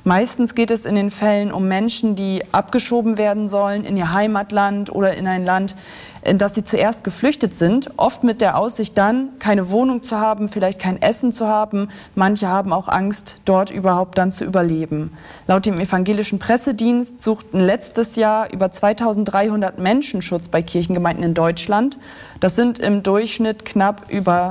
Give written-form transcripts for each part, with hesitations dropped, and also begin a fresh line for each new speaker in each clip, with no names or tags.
Meistens geht es in den Fällen um Menschen, die abgeschoben werden sollen in ihr Heimatland oder in ein Land, in das sie zuerst geflüchtet sind, oft mit der Aussicht dann, keine Wohnung zu haben, vielleicht kein Essen zu haben. Manche haben auch Angst, dort überhaupt dann zu überleben. Laut dem evangelischen Pressedienst suchten letztes Jahr über 2300 Menschen Schutz bei Kirchengemeinden in Deutschland. Das sind im Durchschnitt knapp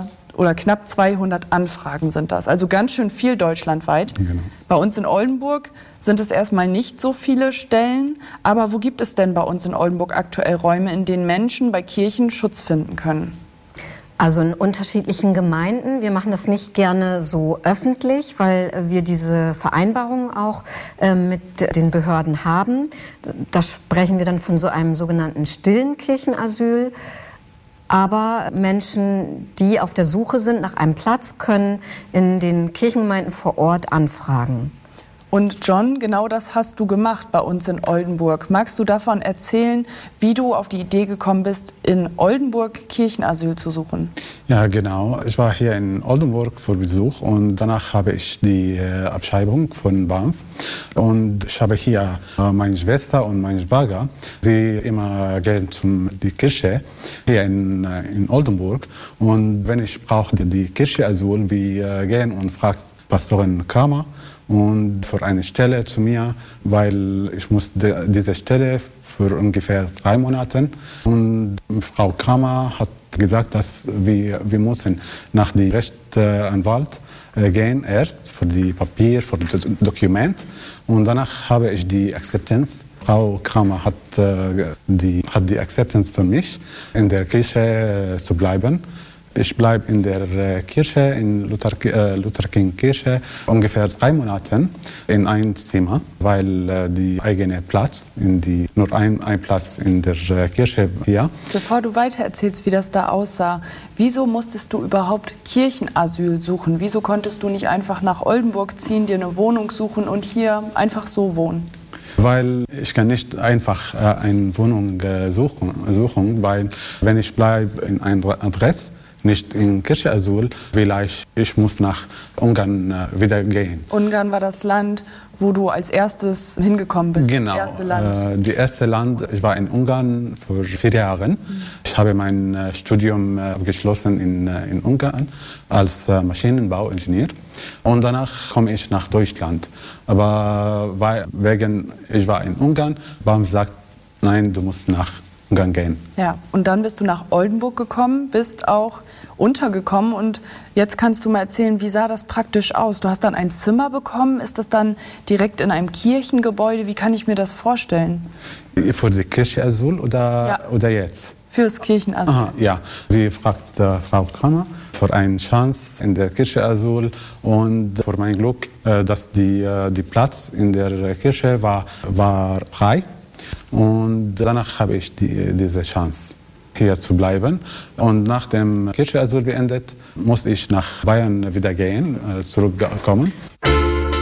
200 Anfragen sind das. Also ganz schön viel deutschlandweit. Genau. Bei uns in Oldenburg sind es erstmal nicht so viele Stellen. Aber wo gibt es denn bei uns in Oldenburg aktuell Räume, in denen Menschen bei Kirchen Schutz finden können?
Also in unterschiedlichen Gemeinden. Wir machen das nicht gerne so öffentlich, weil wir diese Vereinbarung auch mit den Behörden haben. Da sprechen wir dann von so einem sogenannten stillen Kirchenasyl. Aber Menschen, die auf der Suche sind nach einem Platz, können in den Kirchengemeinden vor Ort anfragen.
Und John, genau das hast du gemacht bei uns in Oldenburg. Magst du davon erzählen, wie du auf die Idee gekommen bist, in Oldenburg Kirchenasyl zu suchen?
Ja, genau. Ich war hier in Oldenburg für Besuch und danach habe ich die Abschiebung von BAMF. Und ich habe hier meine Schwester und meinen Schwager. Sie immer gehen zum die Kirche hier in Oldenburg. Und wenn ich brauche die Kirchenasyl, wir gehen und fragen Pastorin Kramer und für eine Stelle zu mir, weil ich musste diese Stelle für ungefähr 3 Monate. Und Frau Kramer hat gesagt, dass wir müssen nach dem Rechtsanwalt gehen erst für die Papier, für das Dokument. Und danach habe ich die Akzeptanz. Frau Kramer hat die Akzeptanz für mich, in der Kirche zu bleiben. Ich bleibe in der Kirche, in Luther King Kirche, ungefähr 3 Monate in ein Zimmer, weil die eigene Platz, nur ein Platz in der Kirche hier.
Bevor du weiter erzählst, wie das da aussah, wieso musstest du überhaupt Kirchenasyl suchen? Wieso konntest du nicht einfach nach Oldenburg ziehen, dir eine Wohnung suchen und hier einfach so wohnen?
Weil ich kann nicht einfach eine Wohnung suchen, weil wenn ich bleibe in einer Adresse, nicht in Kirchenasyl, vielleicht ich muss nach Ungarn wieder gehen.
Ungarn war das Land, wo du als erstes hingekommen bist,
genau,
das erste Land.
Das erste Land, ich war in Ungarn für 4 Jahre. Ich habe mein Studium abgeschlossen in Ungarn als Maschinenbauingenieur. Und danach komme ich nach Deutschland. Aber ich war in Ungarn, BAMF sagt, nein, du musst nach Ungarn gehen.
Ja, und dann bist du nach Oldenburg gekommen, bist auch untergekommen und jetzt kannst du mal erzählen, wie sah das praktisch aus? Du hast dann ein Zimmer bekommen, ist das dann direkt in einem Kirchengebäude? Wie kann ich mir das vorstellen?
Für die Kirchenasyl oder jetzt?
Fürs Kirchenasyl.
Aha, ja, wie fragt Frau Kramer für eine Chance in der Kirchenasyl und für mein Glück, dass die Platz in der Kirche war frei. Und danach habe ich diese Chance, hier zu bleiben. Und nach dem Kirchenasyl beendet, muss ich nach Bayern wieder gehen, zurückkommen.